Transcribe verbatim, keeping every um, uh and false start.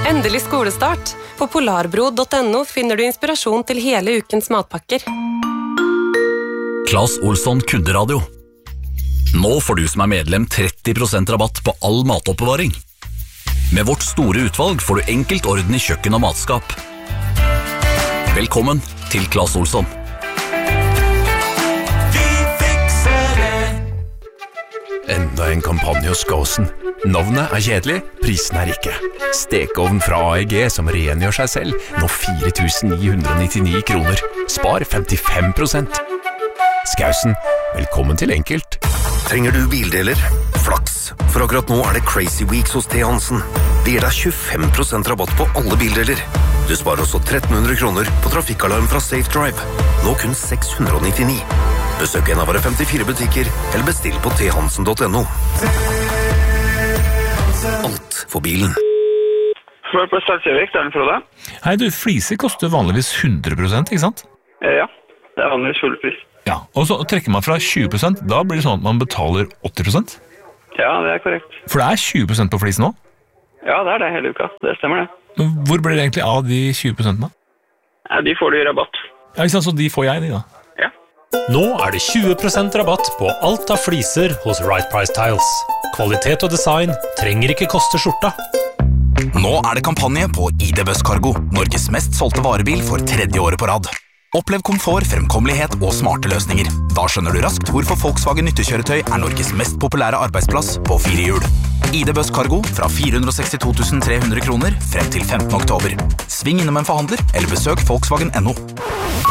Endelig skolestart. På polarbro punktum no finner du inspirasjon til hele ukens matpakker. Claes Olsson kunderadio. Nå får du som er medlem tretti prosent rabatt på all matoppbevaring. Med vårt store utvalg får du enkelt orden i kjøkken og matskap. Velkommen til Claes Olsson. Vi fikser det. Enda en kampanje hos Skåsen. Navnet er kjedelig, prisen er ikke. Stekeovn fra A E G som rengjør seg selv, nå fire tusen ni hundre nittini kroner. Spar femtifem prosent. Skåsen, velkommen til enkelt. Trenger du bildeler? Flaks, for akkurat nå er det Crazy Weeks hos T. Hansen. Det gir deg tjuefem prosent rabatt på alle bildeler. Du sparer også tretten hundre kroner på trafikkalarm fra Safe Drive. Nå kun seks hundre nittini. Besøk en av våre femtifire butikker, eller bestill på t hansen punktum no. Alt for bilen. For på Stadsjøvik, det er den Frode. Hei du, fliser koster vanligvis hundre prosent, ikke sant? Ja, det er vanligvis full pris. Ja, og så trekker man fra tjue prosent, da blir det sånn at man betaler åtti prosent? Ja, det er korrekt. For det er tjue prosent på flisen nå? Ja, det er det hele uka, det stemmer det. Men hvor blir det egentlig av de tjue prosent da? Ja, de får du i rabatt. Ja, ikke sant, så de får jeg de da? Ja. Nå er det tjue prosent rabatt på alt av fliser hos Right Price Tiles. Kvalitet og design trenger ikke koste skjorta. Nå er det kampanje på I D Buss Cargo, Norges mest solgte varebil for tredje året på rad. Opplev komfort, fremkommelighet og smarte løsninger. Da skjønner du raskt hvorfor Volkswagen nyttekjøretøy er Norges mest populære arbeidsplass på fire hjul. I D Buss Cargo fra fire hundre sekstito tusen tre hundre kroner frem til femtende oktober. Sving innom en forhandler eller besøk Volkswagen punktum no.